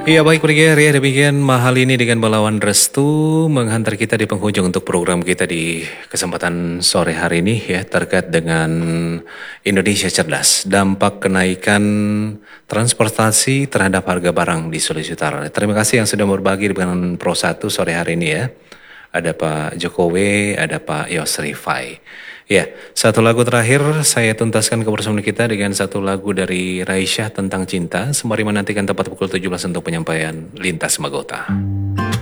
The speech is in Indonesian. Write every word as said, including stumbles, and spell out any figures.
Iya baik pendengar ya, demikian mahal ini dengan melawan restu menghantar kita di penghujung untuk program kita di kesempatan sore hari ini ya, terkait dengan Indonesia Cerdas, dampak kenaikan transportasi terhadap harga barang di Sulawesi Utara. Terima kasih yang sudah berbagi dengan Pro satu sore hari ini ya. Ada Pak Jokowi, ada Pak Yosri Fai. Ya, satu lagu terakhir saya tuntaskan kebersamaan kita dengan satu lagu dari Raisyah tentang cinta. Sembari menantikan tepat pukul tujuh belas untuk penyampaian Lintas Magota.